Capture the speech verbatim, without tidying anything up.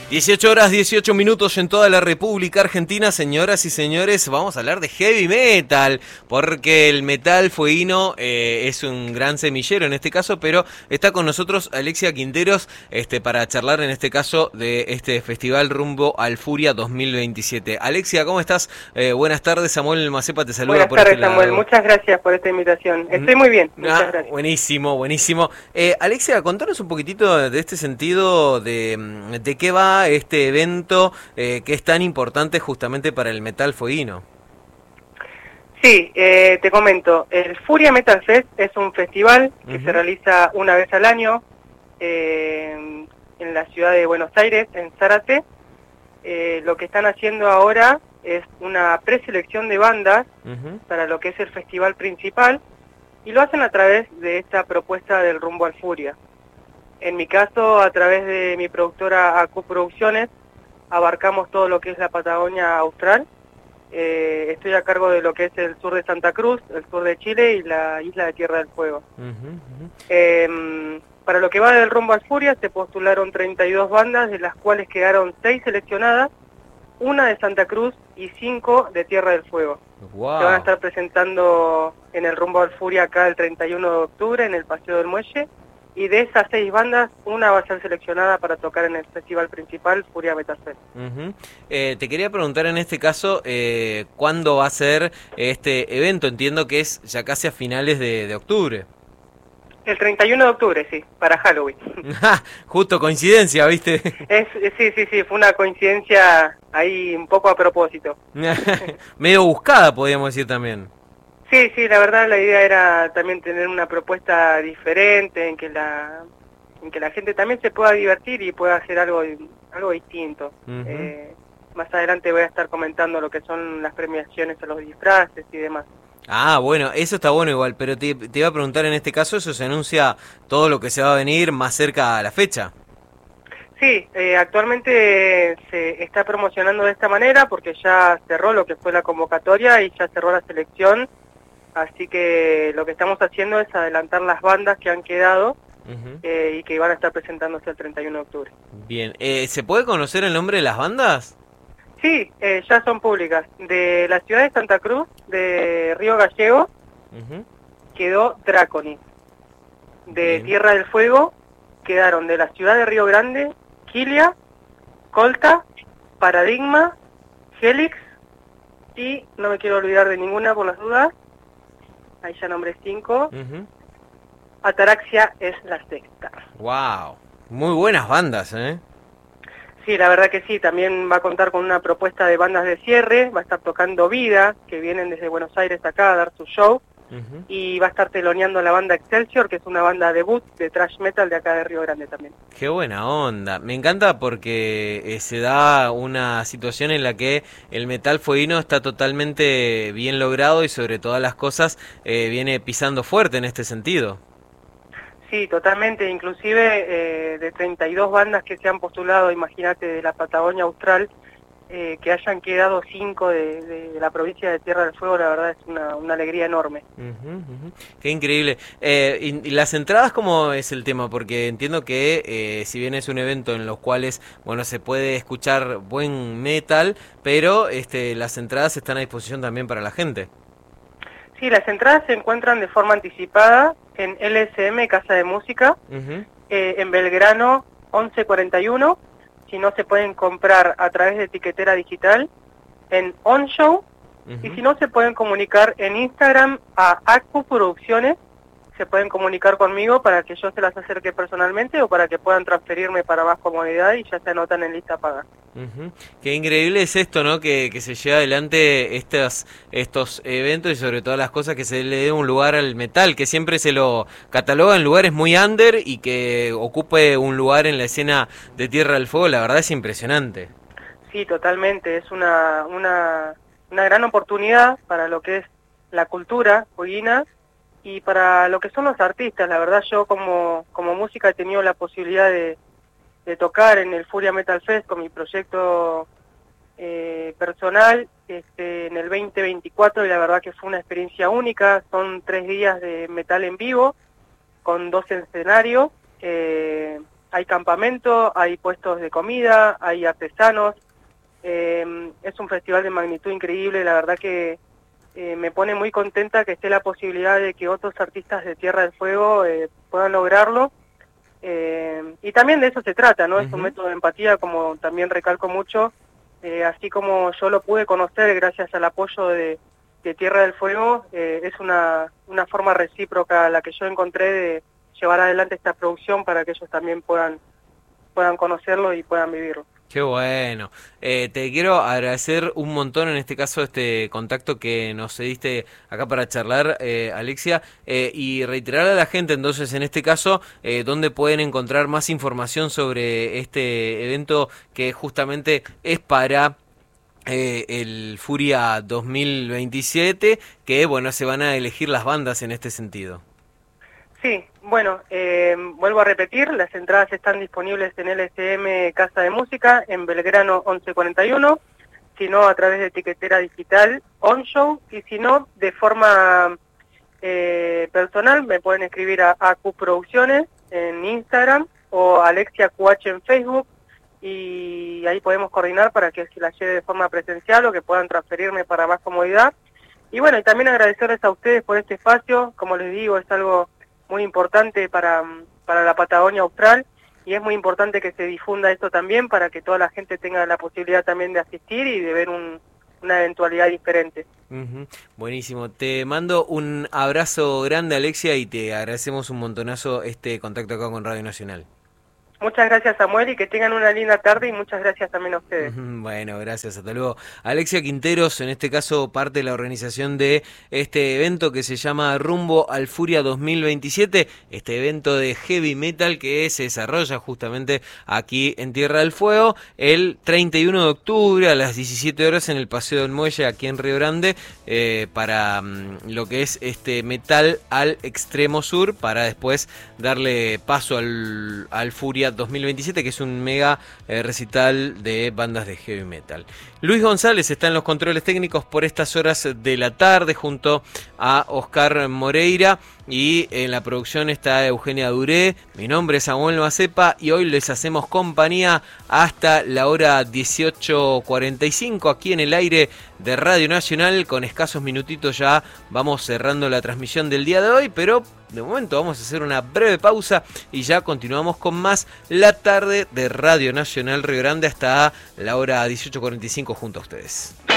dieciocho horas, dieciocho minutos en toda la República Argentina. Señoras y señores, vamos a hablar de heavy metal, porque el metal fueguino eh, es un gran semillero en este caso, pero está con nosotros Alexia Quinteros este, para charlar en este caso de este festival rumbo al Furia dos mil veintisiete. Alexia, ¿cómo estás? Eh, buenas tardes, Samuel Macepa te saluda. Buenas por tardes, este Samuel, lado. muchas gracias por esta invitación. Estoy muy bien, muchas Ah, gracias. buenísimo, buenísimo. Eh, Alexia, contanos un poquitito de este sentido, de, de qué va este evento eh, que es tan importante justamente para el metal fueguino. Sí, eh, te comento, el Furia Metal Fest es un festival que Uh-huh. se realiza una vez al año eh, en la ciudad de Buenos Aires, en Zárate. Eh, lo que están haciendo ahora es una preselección de bandas Uh-huh. para lo que es el festival principal, y lo hacen a través de esta propuesta del Rumbo al Furia. En mi caso, a través de mi productora A Q Producciones, abarcamos todo lo que es la Patagonia Austral. Eh, estoy a cargo de lo que es el sur de Santa Cruz, el sur de Chile y la isla de Tierra del Fuego. Uh-huh. Uh-huh. Eh, para lo que va del Rumbo al Furia se postularon treinta y dos bandas, de las cuales quedaron seis seleccionadas, una de Santa Cruz y cinco de Tierra del Fuego. Wow. Se van a estar presentando en el Rumbo al Furia acá el treinta y uno de octubre en el Paseo del Muelle, y de esas seis bandas, una va a ser seleccionada para tocar en el festival principal Furia Metal Fest. Uh-huh. Eh, te quería preguntar en este caso, eh, ¿cuándo va a ser este evento? Entiendo que es ya casi a finales de, de octubre. El treinta y uno de octubre, sí, para Halloween. Justo coincidencia, ¿viste? Es, sí, sí, sí, fue una coincidencia ahí un poco a propósito. Medio buscada, podríamos decir también. Sí, sí, la verdad la idea era también tener una propuesta diferente, en que la en que la gente también se pueda divertir y pueda hacer algo algo distinto. Uh-huh. Eh, más adelante voy a estar comentando lo que son las premiaciones a los disfraces y demás. Ah, bueno, eso está bueno igual, pero te, te iba a preguntar en este caso, ¿eso se anuncia todo lo que se va a venir más cerca a la fecha? Sí, eh, actualmente se está promocionando de esta manera porque ya cerró lo que fue la convocatoria y ya cerró la selección. Así que lo que estamos haciendo es adelantar las bandas que han quedado Uh-huh. eh, y que van a estar presentándose el treinta y uno de octubre. Bien, eh, ¿se puede conocer el nombre de las bandas? Sí, eh, ya son públicas. De la ciudad de Santa Cruz, de Río Gallego, Uh-huh. quedó Draconi. De Bien. Tierra del Fuego quedaron de la ciudad de Río Grande, Kilia, Colta, Paradigma, Helix y no me quiero olvidar de ninguna por las dudas. Ahí ya nombré cinco. Uh-huh. Ataraxia es la sexta. Wow, muy buenas bandas, ¿eh? Sí, la verdad que sí, también va a contar con una propuesta de bandas de cierre, va a estar tocando Vida, que vienen desde Buenos Aires acá a dar su show, Uh-huh. y va a estar teloneando la banda Excelsior, que es una banda debut de thrash metal de acá de Río Grande también. Qué buena onda, me encanta porque eh, se da una situación en la que el metal fueguino está totalmente bien logrado y sobre todas las cosas eh, viene pisando fuerte en este sentido. Sí, totalmente, inclusive eh, de treinta y dos bandas que se han postulado, imagínate, de la Patagonia Austral, eh, que hayan quedado cinco de, de, de la provincia de Tierra del Fuego, la verdad es una, una alegría enorme. Uh-huh, uh-huh. Qué increíble. Eh, y, y las entradas, ¿cómo es el tema? Porque entiendo que eh, si bien es un evento en los cuales, bueno, se puede escuchar buen metal, pero este, las entradas están a disposición también para la gente. Sí, las entradas se encuentran de forma anticipada en L S M Casa de Música, Uh-huh. eh, en Belgrano once cuarenta y uno. Si no, se pueden comprar a través de etiquetera digital en OnShow, Uh-huh. y si no, se pueden comunicar en Instagram a A Q Producciones. Se pueden comunicar conmigo para que yo se las acerque personalmente o para que puedan transferirme para más comodidad y ya se anotan en lista paga. Uh-huh. Qué increíble es esto, ¿no? Que, que se lleva adelante estos, estos eventos y sobre todas las cosas que se le dé un lugar al metal, que siempre se lo cataloga en lugares muy under y que ocupe un lugar en la escena de Tierra del Fuego, la verdad es impresionante. Sí, totalmente, es una, una, una gran oportunidad para lo que es la cultura fueguina y para lo que son los artistas. La verdad, yo como, como música he tenido la posibilidad de, de tocar en el Furia Metal Fest con mi proyecto eh, personal este, en el veinte veinticuatro, y la verdad que fue una experiencia única. Son tres días de metal en vivo con dos escenarios, eh, hay campamento, hay puestos de comida, hay artesanos. Eh, es un festival de magnitud increíble, la verdad que eh, me pone muy contenta que esté la posibilidad de que otros artistas de Tierra del Fuego eh, puedan lograrlo. Eh, y también de eso se trata, ¿no? Uh-huh. Es un método de empatía, como también recalco mucho, eh, así como yo lo pude conocer gracias al apoyo de, de Tierra del Fuego, eh, es una, una forma recíproca la que yo encontré de llevar adelante esta producción para que ellos también puedan, puedan conocerlo y puedan vivirlo. Qué bueno. Eh, te quiero agradecer un montón en este caso este contacto que nos cediste acá para charlar, eh, Alexia, eh, y reiterar a la gente entonces en este caso eh, dónde pueden encontrar más información sobre este evento que justamente es para eh, el Furia dos mil veintisiete, que bueno, se van a elegir las bandas en este sentido. Sí, bueno, eh, vuelvo a repetir, las entradas están disponibles en L S M Casa de Música, en Belgrano once cuarenta y uno, si no a través de etiquetera digital OnShow, y si no, de forma eh, personal, me pueden escribir a A Q Producciones en Instagram o Alexia Q H en Facebook, y ahí podemos coordinar para que se la lleve de forma presencial o que puedan transferirme para más comodidad. Y bueno, y también agradecerles a ustedes por este espacio, como les digo, es algo muy importante para, para la Patagonia Austral, y es muy importante que se difunda esto también para que toda la gente tenga la posibilidad también de asistir y de ver un, una eventualidad diferente. Uh-huh. Buenísimo, te mando un abrazo grande, Alexia, y te agradecemos un montonazo este contacto acá con Radio Nacional. Muchas gracias, Samuel, y que tengan una linda tarde, y muchas gracias también a ustedes. Bueno, gracias, hasta luego. Alexia Quinteros, en este caso parte de la organización de este evento que se llama Rumbo al Furia dos mil veintisiete, este evento de heavy metal que se desarrolla justamente aquí en Tierra del Fuego el treinta y uno de octubre a las diecisiete horas en el Paseo del Muelle aquí en Río Grande, eh, para um, lo que es este metal al extremo sur, para después darle paso al, al Furia dos mil veintisiete, que es un mega eh, recital de bandas de heavy metal. Luis González está en los controles técnicos por estas horas de la tarde junto a Oscar Moreira, y en la producción está Eugenia Duré. Mi nombre es Samuel Macepa y hoy les hacemos compañía hasta la hora dieciocho cuarenta y cinco aquí en el aire de Radio Nacional. Con escasos minutitos ya vamos cerrando la transmisión del día de hoy, pero de momento vamos a hacer una breve pausa y ya continuamos con más la tarde de Radio Nacional Río Grande hasta la hora dieciocho cuarenta y cinco junto a ustedes.